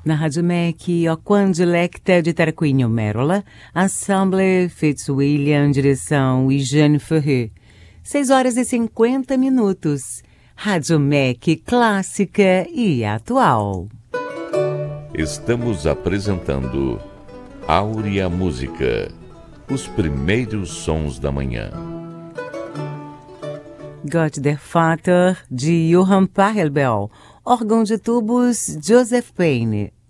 Na Rádio MEC, o Quando Lecta de Tarquinho Merola, Ensemble Fitzwilliam, direção Eugène Ferrer. 6h50. Rádio MEC clássica e atual. Estamos apresentando Áurea Música, os primeiros sons da manhã. Gott der Vater, de Johann Pachelbel. Órgão de tubos, Joseph Payne.